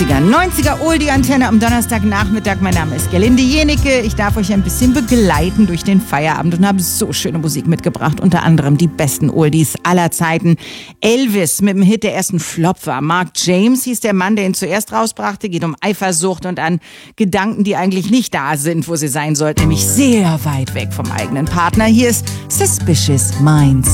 90er Oldie-Antenne am Donnerstagnachmittag. Mein Name ist Gerlinde Jenecke. Ich darf euch ein bisschen begleiten durch den Feierabend und habe so schöne Musik mitgebracht. Unter anderem die besten Oldies aller Zeiten. Elvis mit dem Hit, der ersten Flop war. Mark James hieß der Mann, der ihn zuerst rausbrachte. Geht um Eifersucht und an Gedanken, die eigentlich nicht da sind, wo sie sein sollten. Nämlich sehr weit weg vom eigenen Partner. Hier ist Suspicious Minds.